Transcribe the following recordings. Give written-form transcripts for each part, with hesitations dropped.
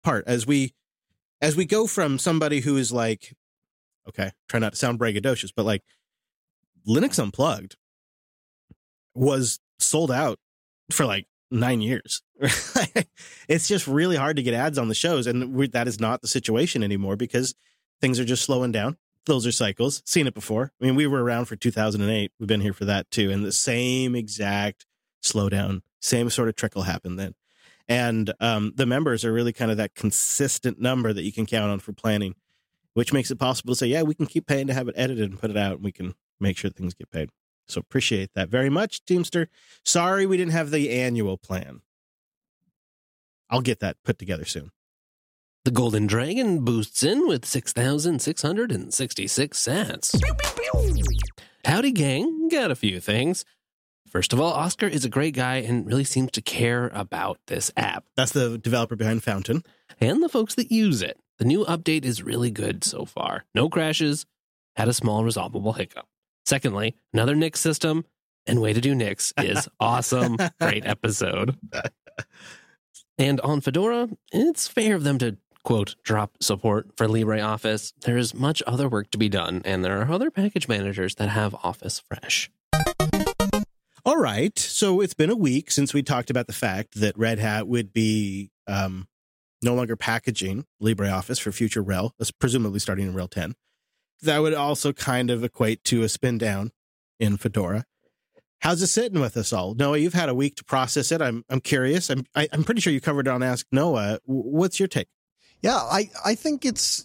part as we go from somebody who is like, okay, try not to sound braggadocious, but like Linux Unplugged was sold out for like 9 years. It's just really hard to get ads on the shows. And that is not the situation anymore because things are just slowing down. Those are cycles. Seen it before. I mean, we were around for 2008. We've been here for that too. And the same exact slowdown, same sort of trickle happened then. And the members are really kind of that consistent number that you can count on for planning, which makes it possible to say, yeah, we can keep paying to have it edited and put it out, and we can make sure things get paid. So appreciate that very much, Teamster. Sorry we didn't have the annual plan. I'll get that put together soon. The Golden Dragon boosts in with 6,666 sats. Howdy, gang. Got a few things. First of all, Oscar is a great guy and really seems to care about this app. That's the developer behind Fountain. And the folks that use it. The new update is really good so far. No crashes. Had a small resolvable hiccup. Secondly, another Nix system and way to do Nix is awesome. Great episode. And on Fedora, it's fair of them to, quote, drop support for LibreOffice. There is much other work to be done, and there are other package managers that have Office Fresh. All right. So it's been a week since we talked about the fact that Red Hat would be no longer packaging LibreOffice for future RHEL, presumably starting in RHEL 10. That would also kind of equate to a spin down in Fedora. How's it sitting with us all? Noah, you've had a week to process it. I'm curious. I'm pretty sure you covered it on Ask Noah. What's your take? Yeah, I think it's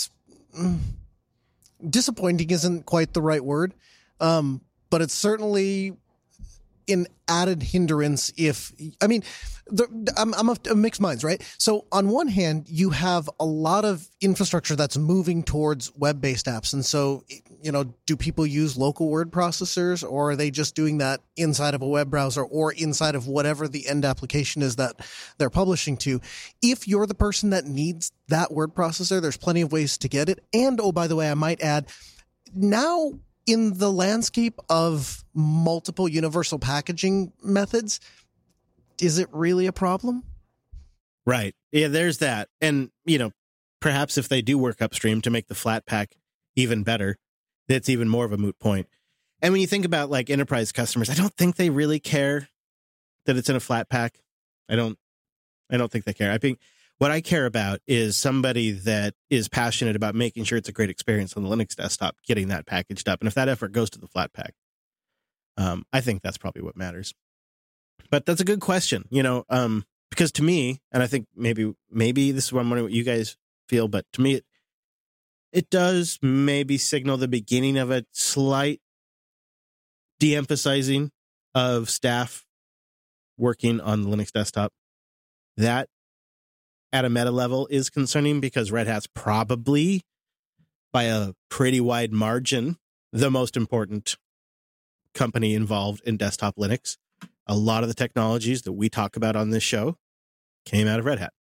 disappointing isn't quite the right word, but it's certainly an added hindrance. I'm of mixed minds, right? So on one hand, you have a lot of infrastructure that's moving towards web-based apps. And so, do people use local word processors, or are they just doing that inside of a web browser or inside of whatever the end application is that they're publishing to? If you're the person that needs that word processor, there's plenty of ways to get it. And, oh, by the way, I might add, now in the landscape of multiple universal packaging methods, is it really a problem? Right. Yeah, there's that. And, perhaps if they do work upstream to make the Flatpak even better, that's even more of a moot point. And when you think about like enterprise customers, I don't think they really care that it's in a Flatpak. I don't think they care. I think what I care about is somebody that is passionate about making sure it's a great experience on the Linux desktop, getting that packaged up. And if that effort goes to the Flatpak, I think that's probably what matters. But that's a good question, because to me, and I think maybe this is what I'm wondering what you guys feel, but to me, it does maybe signal the beginning of a slight de-emphasizing of staff working on the Linux desktop. That at a meta level is concerning because Red Hat's probably by a pretty wide margin the most important company involved in desktop Linux. A lot of the technologies that we talk about on this show came out of Red Hat.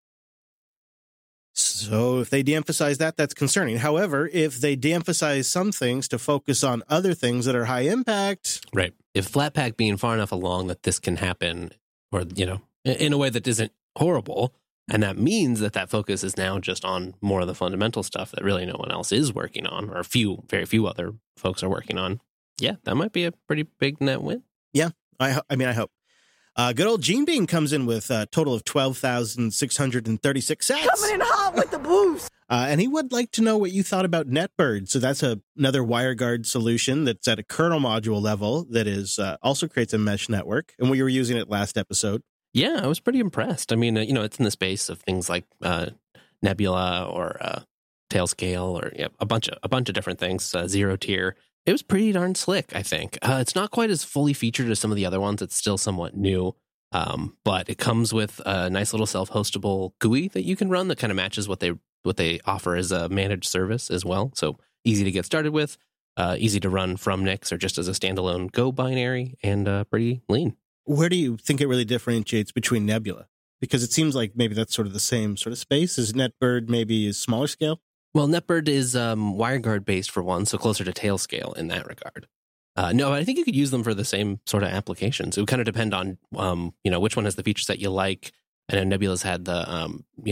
So if they de-emphasize that, that's concerning. However, if they de-emphasize some things to focus on other things that are high impact. Right. If Flatpak being far enough along that this can happen, or, in a way that isn't horrible, and that means that focus is now just on more of the fundamental stuff that really no one else is working on, or very few other folks are working on. Yeah, that might be a pretty big net win. Yeah, I hope. Good old Gene Bean comes in with a total of 12,636 sats. Coming in hot with the boost. And he would like to know what you thought about NetBird. So that's another WireGuard solution that's at a kernel module level that is also creates a mesh network. And we were using it last episode. Yeah, I was pretty impressed. I mean, it's in the space of things like Nebula or Tailscale or a bunch of different things, Zero Tier. It was pretty darn slick, I think. It's not quite as fully featured as some of the other ones. It's still somewhat new, but it comes with a nice little self-hostable GUI that you can run that kind of matches what they offer as a managed service as well. So easy to get started with, easy to run from Nix or just as a standalone Go binary, and pretty lean. Where do you think it really differentiates between Nebula? Because it seems like maybe that's sort of the same sort of space. Is NetBird maybe a smaller scale? Well, NetBird is WireGuard based for one, so closer to Tailscale in that regard. No, I think you could use them for the same sort of applications. It would kind of depend on, which one has the features that you like. I know Nebula's had the,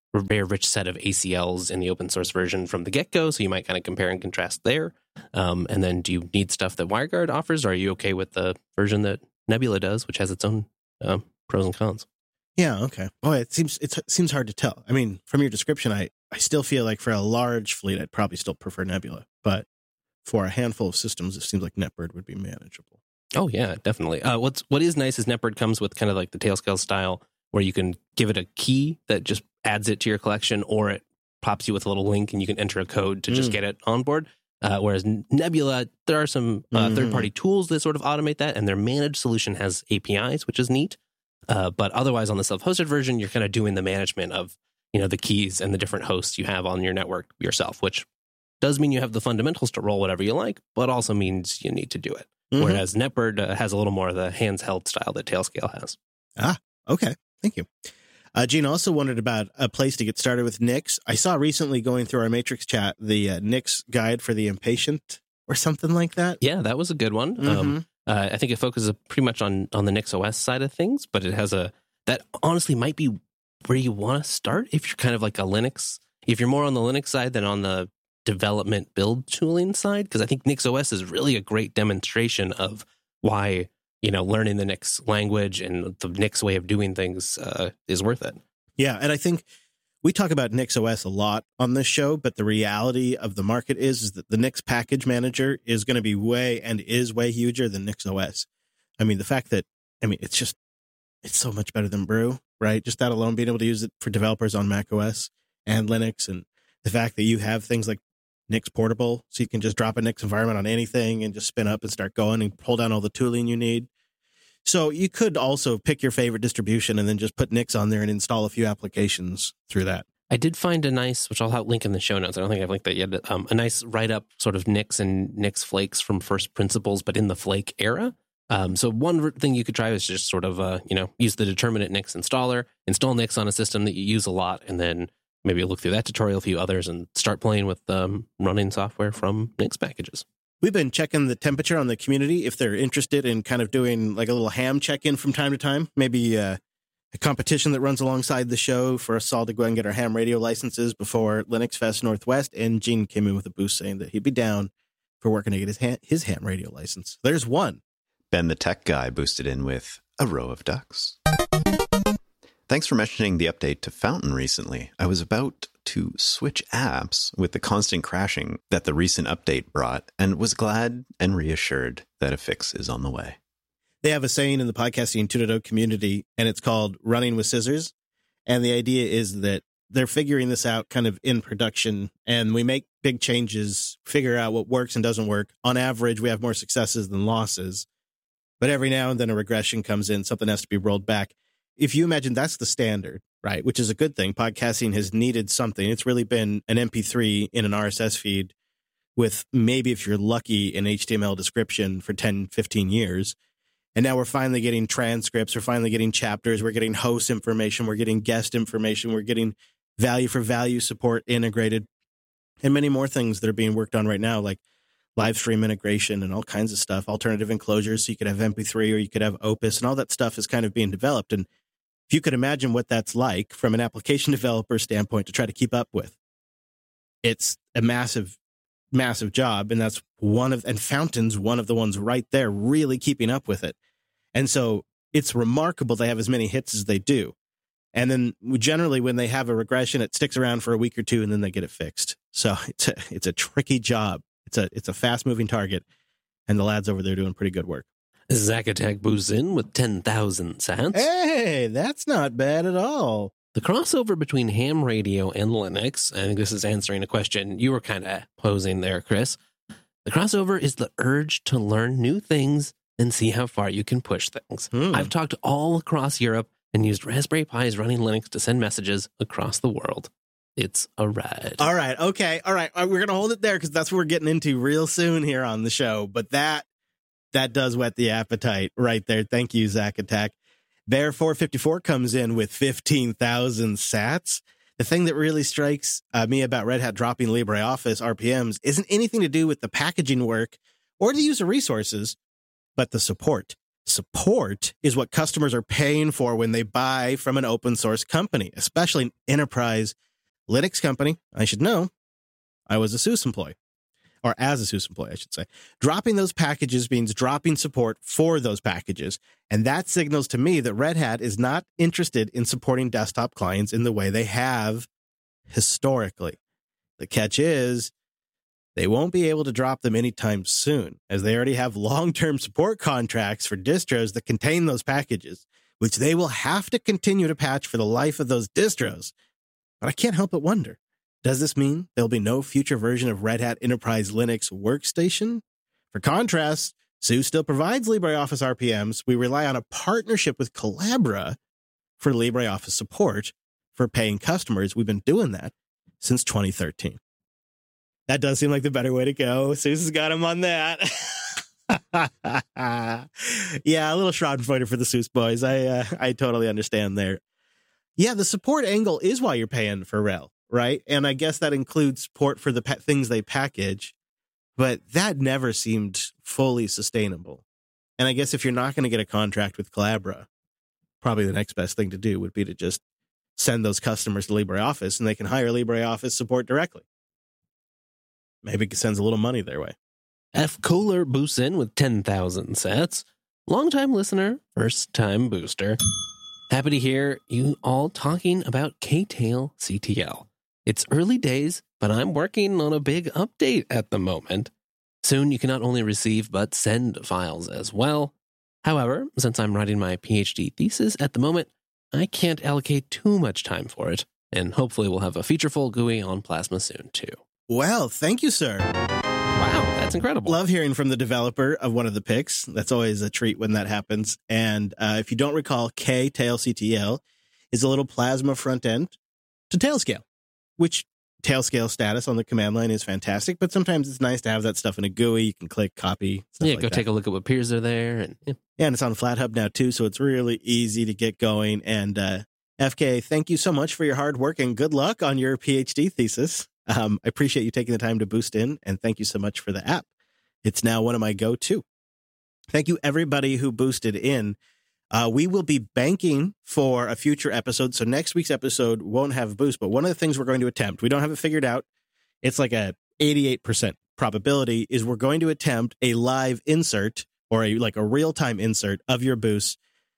very rich set of ACLs in the open source version from the get-go, so you might kind of compare and contrast there. And then do you need stuff that WireGuard offers, or are you okay with the version that Nebula does, which has its own pros and cons? Yeah, okay. Boy, it seems hard to tell. I mean, from your description, I still feel like for a large fleet, I'd probably still prefer Nebula. But for a handful of systems, it seems like NetBird would be manageable. Oh, yeah, definitely. What is nice is NetBird comes with kind of like the Tailscale style, where you can give it a key that just adds it to your collection, or it pops you with a little link and you can enter a code to just get it on board. Whereas Nebula, there are some third-party tools that sort of automate that, and their managed solution has APIs, which is neat. But otherwise, on the self-hosted version, you're kind of doing the management of, the keys and the different hosts you have on your network yourself, which does mean you have the fundamentals to roll whatever you like, but also means you need to do it. Whereas NetBird has a little more of the hands-held style that Tailscale has. Ah, okay. Thank you. Gene also wondered about a place to get started with Nix. I saw recently going through our Matrix chat, the Nix guide for the impatient or something like that. Yeah, that was a good one. I think it focuses pretty much on the Nix OS side of things, but it has that honestly might be where you want to start if you're kind of like a Linux. If you're more on the Linux side than on the development build tooling side, because I think Nix OS is really a great demonstration of why learning the Nix language and the Nix way of doing things is worth it. Yeah, and I think we talk about Nix OS a lot on this show, but the reality of the market is that the Nix package manager is going to be way huger than Nix OS. I mean, the fact that, it's so much better than Brew, right? Just that alone, being able to use it for developers on Mac OS and Linux, and the fact that you have things like Nix Portable, so you can just drop a Nix environment on anything and just spin up and start going and pull down all the tooling you need. So you could also pick your favorite distribution and then just put Nix on there and install a few applications through that. I did find a nice, which I'll link in the show notes. I don't think I've linked that yet. A nice write-up sort of Nix and Nix Flakes from first principles, but in the Flake era. So one thing you could try is just sort of, use the determinate Nix installer, install Nix on a system that you use a lot, and then maybe look through that tutorial, a few others, and start playing with running software from Nix packages. We've been checking the temperature on the community if they're interested in kind of doing like a little ham check-in from time to time. Maybe a competition that runs alongside the show for us all to go and get our ham radio licenses before Linux Fest Northwest. And Gene came in with a boost saying that he'd be down for working to get his ham radio license. There's one. Ben the Tech Guy boosted in with a row of ducks. Thanks for mentioning the update to Fountain recently. I was about to switch apps with the constant crashing that the recent update brought, and was glad and reassured that a fix is on the way. They have a saying in the podcasting 2.0 community, and it's called running with scissors. And the idea is that they're figuring this out kind of in production, and we make big changes, figure out what works and doesn't work. On average, we have more successes than losses. But every now and then a regression comes in, something has to be rolled back. If you imagine that's the standard, right, which is a good thing, podcasting has needed something. It's really been an MP3 in an RSS feed with maybe, if you're lucky, an HTML description for 10, 15 years. And now we're finally getting transcripts. We're finally getting chapters. We're getting host information. We're getting guest information. We're getting value for value support integrated, and many more things that are being worked on right now, like live stream integration and all kinds of stuff, alternative enclosures. So you could have MP3 or you could have Opus, and all that stuff is kind of being developed. And if you could imagine what that's like from an application developer standpoint to try to keep up with, it's a massive, massive job. And that's and Fountain's one of the ones right there really keeping up with it. And so it's remarkable they have as many hits as they do. And then generally when they have a regression, it sticks around for a week or two and then they get it fixed. So it's a tricky job. It's a fast moving target, and the lads over there doing pretty good work. Zacatec boosts in with 10,000 sats. Hey, that's not bad at all. The crossover between ham radio and Linux, I think this is answering a question you were kind of posing there, Chris. The crossover is the urge to learn new things and see how far you can push things. I've talked all across Europe and used Raspberry Pis running Linux to send messages across the world. It's a ride. All right. Okay. All right. We're going to hold it there because that's what we're getting into real soon here on the show. But that does whet the appetite right there. Thank you, Zacatec. Bear 454 comes in with 15,000 sats. The thing that really strikes me about Red Hat dropping LibreOffice RPMs isn't anything to do with the packaging work or the user resources, but the support. Support is what customers are paying for when they buy from an open source company, especially an enterprise Linux company, I should know. I was a SUSE employee, or as a SUSE employee, I should say. Dropping those packages means dropping support for those packages. And that signals to me that Red Hat is not interested in supporting desktop clients in the way they have historically. The catch is they won't be able to drop them anytime soon, as they already have long-term support contracts for distros that contain those packages, which they will have to continue to patch for the life of those distros. But I can't help but wonder, does this mean there'll be no future version of Red Hat Enterprise Linux Workstation? For contrast, SUSE still provides LibreOffice RPMs. We rely on a partnership with Collabra for LibreOffice support for paying customers. We've been doing that since 2013. That does seem like the better way to go. SUSE has got him on that. Yeah, a little Schadenfreude for the SUSE boys. I totally understand there. Yeah, the support angle is why you're paying for RHEL, right? And I guess that includes support for the things they package, but that never seemed fully sustainable. And I guess if you're not going to get a contract with Collabra, probably the next best thing to do would be to just send those customers to LibreOffice and they can hire LibreOffice support directly. Maybe it sends a little money their way. F. Kohler boosts in with 10,000 sats. Longtime listener, first-time booster. Happy to hear you all talking about K-Tail CTL. It's early days, but I'm working on a big update at the moment. Soon you can not only receive but send files as well. However, since I'm writing my PhD thesis at the moment, I can't allocate too much time for it, and hopefully we'll have a featureful GUI on Plasma soon too. Well, thank you, sir. Wow, that's incredible. Love hearing from the developer of one of the picks. That's always a treat when that happens. And if you don't recall, K-Tail CTL is a little Plasma front end to Tailscale, which Tailscale status on the command line is fantastic, but sometimes it's nice to have that stuff in a GUI. You can click, copy, stuff Yeah, like go that. take a look at what peers are there. And Yeah, and it's on FlatHub now, too, so it's really easy to get going. And FK, thank you so much for your hard work and good luck on your PhD thesis. I appreciate you taking the time to boost in, and thank you so much for the app. It's now one of my go-to. Thank you, everybody who boosted in. We will be banking for a future episode, so next week's episode won't have a boost, but one of the things we're going to attempt, we don't have it figured out, it's like a 88% probability, is we're going to attempt a live insert or a real-time insert of your boost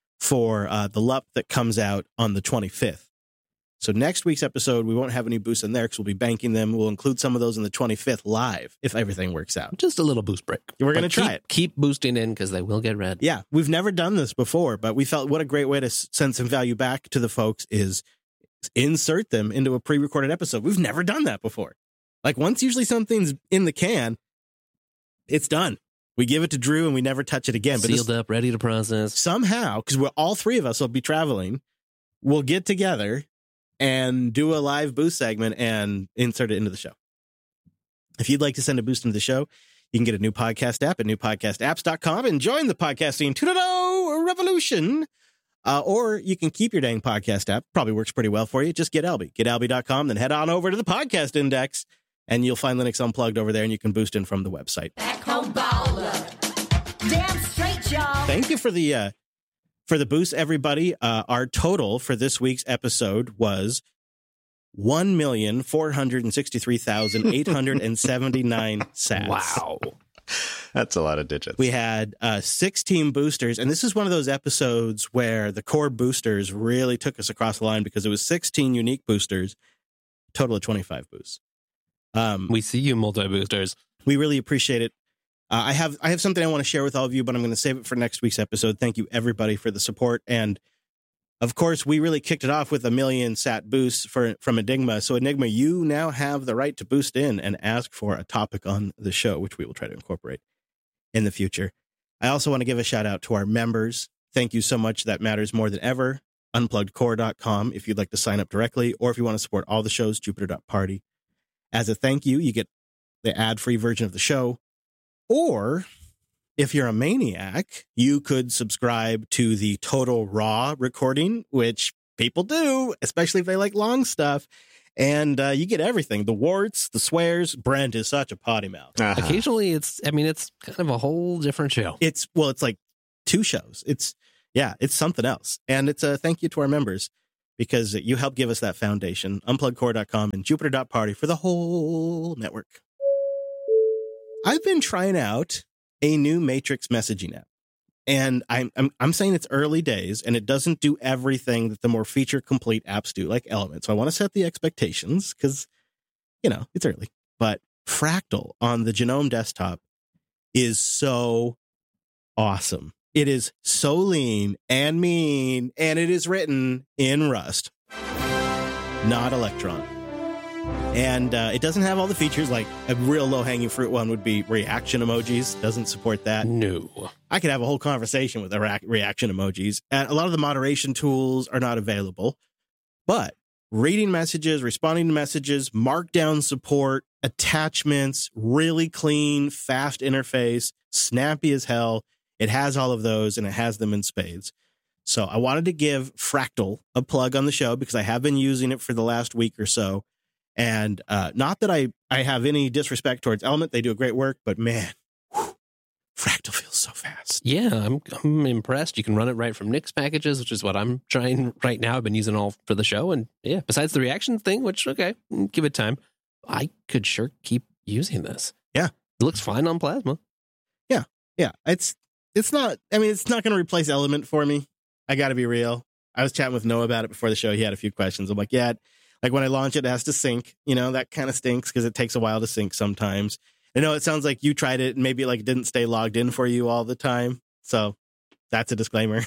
for the LUP that comes out on the 25th. So next week's episode, we won't have any boosts in there because we'll be banking them. We'll include some of those in the 25th live if everything works out. just a little boost break. We're going to try it. Keep boosting in because they will get read. Yeah, we've never done this before, but we felt what a great way to send some value back to the folks is insert them into a pre-recorded episode. We've never done that before. Like once usually something's in the can, it's done. We give it to Drew and we never touch it again. But Sealed up, ready to process. somehow, because we're all three of us will be traveling, we'll get together and do a live boost segment and insert it into the show. If you'd like to send a boost into the show, you can get a new podcast app at newpodcastapps.com and join the podcasting 2.0 revolution. Or you can keep your dang podcast app. Probably works pretty well for you. Just get Alby. Get Alby.com, then head on over to the podcast index, and you'll find Linux Unplugged over there, and you can boost in from the website. Back home baller. Damn straight, y'all. Thank you for the boost, everybody. Our total for this week's episode was 1,463,879 sats. Wow. That's a lot of digits. We had 16 boosters, and this is one of those episodes where the core boosters really took us across the line because it was 16 unique boosters, total of 25 boosts. We see you, multi-boosters. We really appreciate it. I have something I want to share with all of you, but I'm going to save it for next week's episode. Thank you, everybody, for the support. And, of course, we really kicked it off with 1 million sat boosts from Enigma. So, Enigma, you now have the right to boost in and ask for a topic on the show, which we will try to incorporate in the future. I also want to give a shout-out to our members. Thank you so much. That matters more than ever. Unpluggedcore.com if you'd like to sign up directly, or if you want to support all the shows, Jupiter.party. As a thank you, you get the ad-free version of the show. Or if you're a maniac, you could subscribe to the Total Raw recording, which people do, especially if they like long stuff. And you get everything. The warts, the swears. Brent is such a potty mouth. Uh-huh. Occasionally, it's kind of a whole different show. It's like 2 shows. It's something else. And it's a thank you to our members. because you help give us that foundation. Unplugcore.com and Jupiter.party for the whole network. I've been trying out a new Matrix messaging app. And I'm saying it's early days, and it doesn't do everything that the more feature complete apps do, like Element. So I want to set the expectations because, it's early. But Fractal on the Genome desktop is so awesome. It is so lean and mean, and it is written in Rust, not Electron. And it doesn't have all the features, like a real low-hanging fruit one would be reaction emojis. Doesn't support that. No. I could have a whole conversation with the reaction emojis. And a lot of the moderation tools are not available. But reading messages, responding to messages, markdown support, attachments, really clean, fast interface, snappy as hell. It has all of those, and it has them in spades. So I wanted to give Fractal a plug on the show because I have been using it for the last week or so. And not that I have any disrespect towards Element. They do a great work, but man, Fractal feels so fast. Yeah, I'm impressed. You can run it right from Nix packages, which is what I'm trying right now. I've been using it all for the show. And yeah, besides the reaction thing, which, okay, give it time. I could sure keep using this. Yeah. It looks fine on Plasma. Yeah. Yeah. It's not going to replace Element for me. I got to be real. I was chatting with Noah about it before the show. He had a few questions. I'm like, yeah, like when I launch it, it has to sync. That kind of stinks because it takes a while to sync sometimes. I know it sounds like you tried it and maybe like it didn't stay logged in for you all the time. So that's a disclaimer.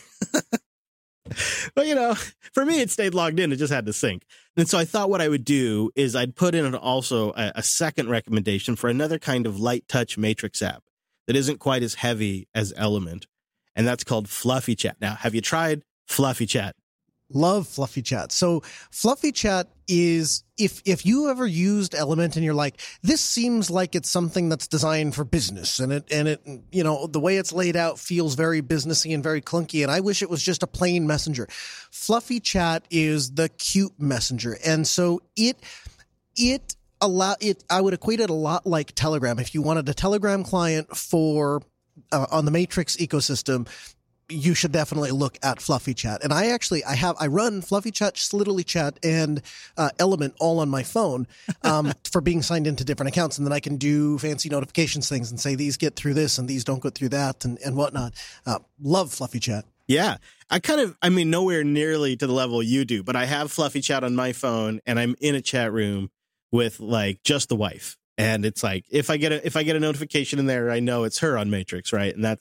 But, for me, it stayed logged in. It just had to sync. And so I thought what I would do is I'd put in also a second recommendation for another kind of light touch Matrix app that isn't quite as heavy as Element. And that's called Fluffy Chat. Now, have you tried Fluffy Chat? Love Fluffy Chat. So Fluffy Chat is, if you ever used Element and you're like, this seems like it's something that's designed for business, and it the way it's laid out feels very businessy and very clunky, and I wish it was just a plain messenger. Fluffy Chat is the cute messenger, and so I would equate it a lot like Telegram. If you wanted a Telegram client for on the Matrix ecosystem, you should definitely look at Fluffy Chat. And I run Fluffy Chat, Sliddly Chat, and Element all on my phone for being signed into different accounts. And then I can do fancy notifications things and say, these get through this and these don't go through that and whatnot. Love Fluffy Chat. Yeah. Nowhere nearly to the level you do, but I have Fluffy Chat on my phone and I'm in a chat room with like just the wife. And it's like, if I get a notification in there, I know it's her on Matrix, right? And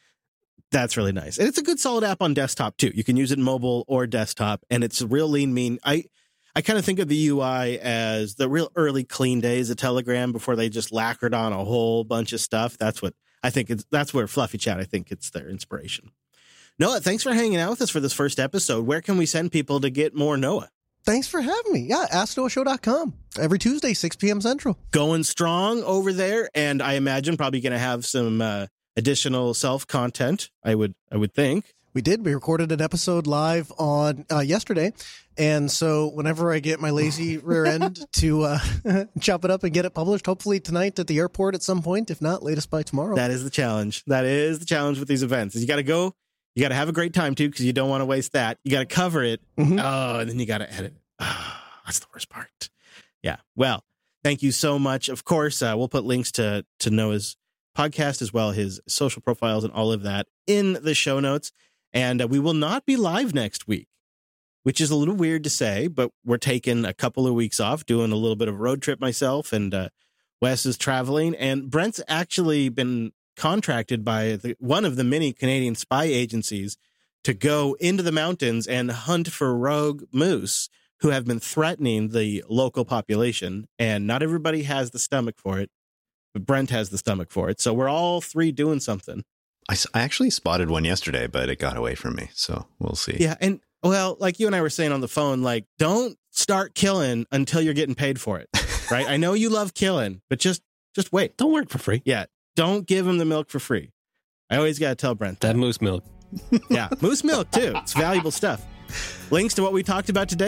that's really nice. And it's a good solid app on desktop too. You can use it mobile or desktop, and it's real lean, mean. I kind of think of the UI as the real early clean days of Telegram before they just lacquered on a whole bunch of stuff. That's what I think that's where Fluffy Chat, I think it's their inspiration. Noah, thanks for hanging out with us for this first episode. Where can we send people to get more Noah? Thanks for having me. Yeah, AskNoahShow.com. Every Tuesday, 6 p.m. Central. Going strong over there, and I imagine probably going to have some additional self-content, I would think. We did. We recorded an episode live on yesterday. And so whenever I get my lazy rear end to chop it up and get it published, hopefully tonight at the airport at some point, if not, latest by tomorrow. That is the challenge. That is the challenge with these events. Is you got to go. You got to have a great time, too, because you don't want to waste that. You got to cover it. Mm-hmm. Oh, and then you got to edit it. Oh, that's the worst part. Yeah. Well, thank you so much. Of course, we'll put links to Noah's podcast as well, his social profiles and all of that in the show notes. And we will not be live next week, which is a little weird to say, but we're taking a couple of weeks off, doing a little bit of a road trip myself, and Wes is traveling. And Brent's actually been contracted by one of the many Canadian spy agencies to go into the mountains and hunt for rogue moose who have been threatening the local population. And not everybody has the stomach for it, but Brent has the stomach for it. So we're all three doing something. I actually spotted one yesterday, but it got away from me. So we'll see. Yeah. And well, like you and I were saying on the phone, like, don't start killing until you're getting paid for it. Right. I know you love killing, but just wait. Don't work for free. Yeah. Don't give him the milk for free. I always got to tell Brent that moose milk. Yeah. Moose milk too. It's valuable stuff. Links to what we talked about today,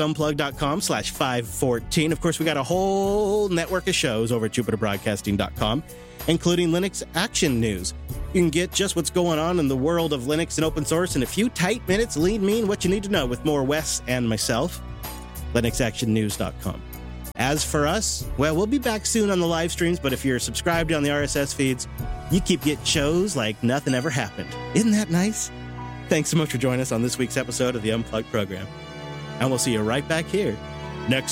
linuxunplug.com/514. Of course, we got a whole network of shows over at jupiterbroadcasting.com, including Linux Action News. You can get just what's going on in the world of Linux and open source in a few tight minutes, lean mean what you need to know with more Wes and myself. LinuxActionNews.com. As for us, well, we'll be back soon on the live streams, but if you're subscribed on the RSS feeds, you keep getting shows like nothing ever happened. Isn't that nice? Thanks so much for joining us on this week's episode of the Unplugged program. And we'll see you right back here next